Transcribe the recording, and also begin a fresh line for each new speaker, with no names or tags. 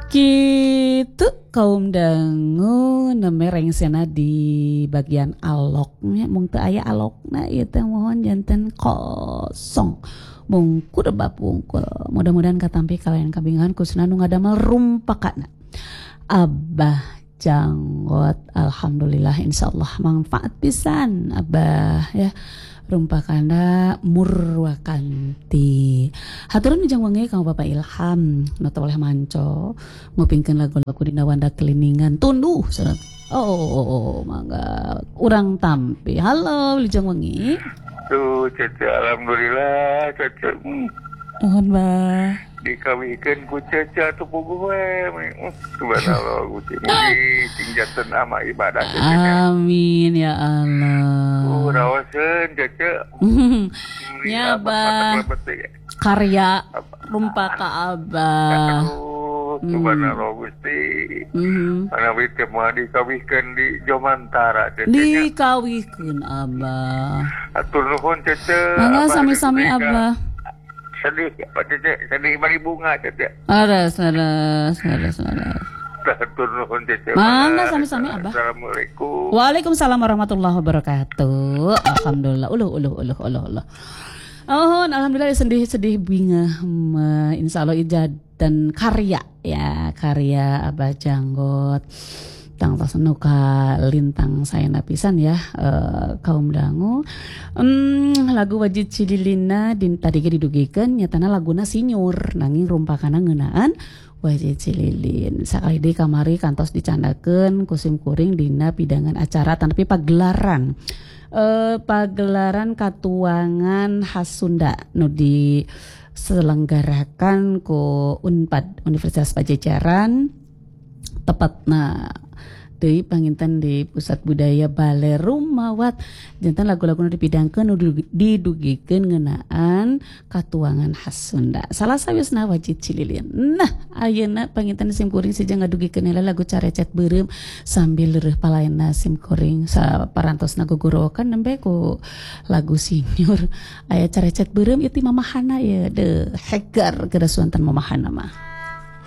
Kitu kaum dangu nemereng sena di bagian aloknya mung teu aya alokna ieu teh mohon janten kosong mungkur bab wungkul mudah-mudahan katampi kalian kabingan kusna nu ngadamel rumpakana Abah Janggot. Alhamdulillah insyaallah manfaat pisan Abah ya rumpakana Murwakanti. Haturun ujang wengi kang Bapak Ilham nu teu oleh manco ngupingkeun lagu-lagu dina Wanda Keliningan tunduh surat. Oh, mangga urang tampi. Halo ujang wengi.
Tuh Cece alhamdulillah Cece.
Nuhun Bah.
Dikawihkeun ku Cece atuh puguh we. Subhanallah Gusti mugi tinggalkeun ama ibadah Cece.
Amin ya Allah.
Rawaseun Cece.
Ya Abah. Karya rumpaka Abah.
Subhanallah Gusti. Anawi teh moal dikawihkeun di Jomantara Cece.
Dikawihkeun Abah.
Atur nuhun Cece.
Mangga sami-sami Abah.
Sedih Pak Cece, sedih bari bunga Cece.
Aras.
Atur nuhun Cece.
Mangga sami-sami Abah.
Assalamualaikum.
Waalaikumsalam warahmatullahi wabarakatuh. Alhamdulillah. Uluh. Oh, alhamdulillah sedih bingah. Insyaallah ijad dan karya Abah Janggot. Tang tasnuka lintang sayana pisan ya kaum dangu. Lagu Wajid Cililina tadi ge didugikeun nyatana laguna Sinyur nanging rumpakana ngeunaan Wajid Cililin. Sakali deui kamari kantos dicandakeun kusim kuring dina pidangan acara tanpi pagelaran. Pagelaran katuangan khas Sunda nu diselenggarakan ku Unpad Universitas Pajajaran tepatna deui panginten di Pusat Budaya Bale Rumawat janten lagu-lagu nu dipidangkeun nu didugikeun ngeunaan katuangan khas Sunda. Salah sawisna Wajid Cililin. Nah, ayeuna panginten simkuring saja ngadugikeun lagu Carecet Beureum sambil leureuf palaena simkuring saparantosna gugureukeun nembe ku lagu Sinyur aya Carecet Beureum ieu ti mamahana ye de hegar geus wonten mamahana mah.